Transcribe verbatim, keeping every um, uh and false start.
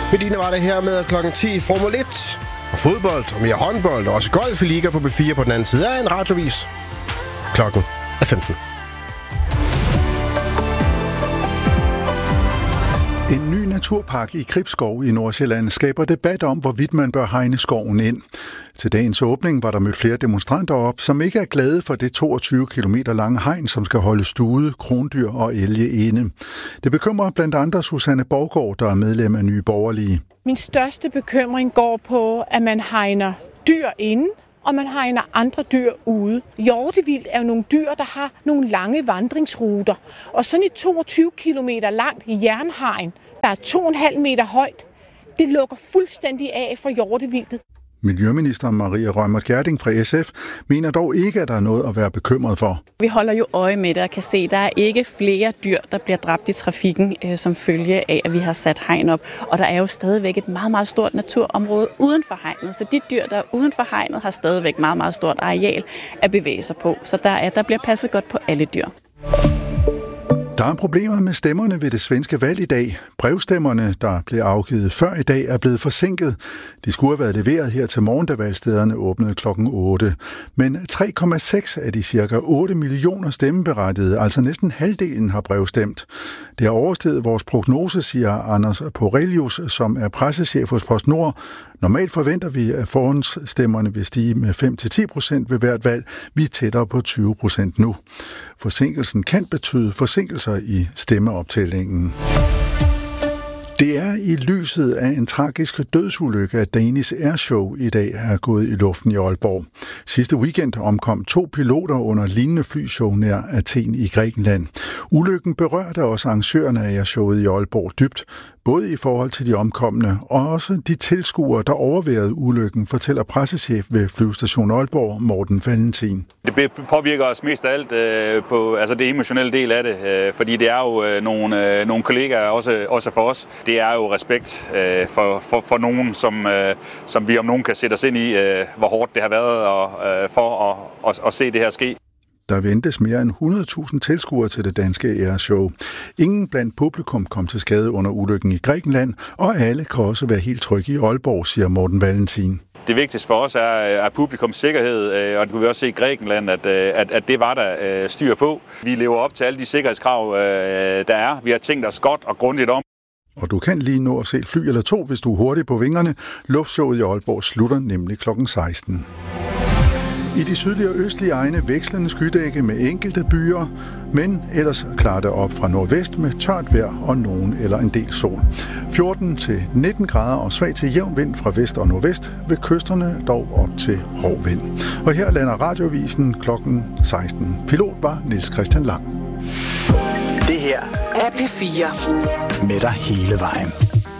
Med dine var det her med klokken ti Formel et og fodbold og mere håndbold og også golf i liga på B fire på den anden side af en radiovis. Klokken er femten. En ny naturpark i Gribskov i Nordsjælland skaber debat om, hvorvidt man bør hegne skoven ind. Til dagens åbning var der mødt flere demonstranter op, som ikke er glade for det toogtyve kilometer lange hegn, som skal holde stude, krondyr og elge inde. Det bekymrer blandt andre Susanne Borgård, der er medlem af Nye Borgerlige. Min største bekymring går på, at man hegner dyr inde, og man hegner andre dyr ude. Hjortevildt er jo nogle dyr, der har nogle lange vandringsruter. Og sådan et toogtyve kilometer langt jernhegn, der er to komma fem meter højt, det lukker fuldstændig af for hjortevildtet. Miljøminister Maria Reumert Gjerding fra S F mener dog ikke, at der er noget at være bekymret for. Vi holder jo øje med det og kan se, at der er ikke flere dyr, der bliver dræbt i trafikken øh, som følge af, at vi har sat hegn op. Og der er jo stadigvæk et meget, meget stort naturområde uden for hegnet. Så de dyr, der er uden for hegnet, har stadigvæk meget, meget stort areal at bevæge sig på. Så der, er, der bliver passet godt på alle dyr. Der er problemer med stemmerne ved det svenske valg i dag. Brevstemmerne, der blev afgivet før i dag, er blevet forsinket. De skulle have været leveret her til morgen, da valgstederne åbnede klokken otte. Men tre komma seks af de cirka otte millioner stemmeberettigede, altså næsten halvdelen, har brevstemt. Det har oversteget vores prognose, siger Anders Porelius, som er pressechef hos PostNord. Normalt forventer vi, at forhåndsstemmerne vil stige med fem til ti procent ved hvert valg. Vi er tættere på tyve procent nu. Forsinkelsen kan betyde forsinkelser i stemmeoptællingen. Det er i lyset af en tragisk dødsulykke, at Danish Airshow i dag er gået i luften i Aalborg. Sidste weekend omkom to piloter under lignende flyshow nær Athen i Grækenland. Ulykken berørte også arrangørerne af airshowet i Aalborg dybt, både i forhold til de omkomne og også de tilskuere, der overværede ulykken, fortæller pressechef ved Flyvestation Aalborg, Morten Valentin. Det påvirker os mest af alt øh, på altså det emotionelle del af det, øh, fordi det er jo øh, nogle, øh, nogle kollegaer, også, også for os. Det er jo respekt øh, for, for, for nogen, som, øh, som vi om nogen kan sætte os ind i, øh, hvor hårdt det har været og, øh, for at, at, at se det her ske. Der ventes mere end hundrede tusind tilskuere til det danske airshow. Ingen blandt publikum kom til skade under ulykken i Grækenland, og alle kan også være helt trygge i Aalborg, siger Morten Valentin. Det vigtigste for os er, er publikums sikkerhed, og det kunne vi også se i Grækenland, at, at, at det var der styr på. Vi lever op til alle de sikkerhedskrav, der er. Vi har tænkt os godt og grundigt om. Og du kan lige nå at se et fly eller to, hvis du er hurtig på vingerne. Luftshowet i Aalborg slutter nemlig klokken seksten. I de sydlige og østlige egne vekslende skydække med enkelte byer, men ellers klarer det op fra nordvest med tørt vejr og nogen eller en del sol. fjorten til nitten grader og svag til jævn vind fra vest og nordvest, ved kysterne dog op til hård vind. Og her lander radiovisen klokken seksten. Pilot var Niels Christian Lang. Det her er P fire med dig hele vejen.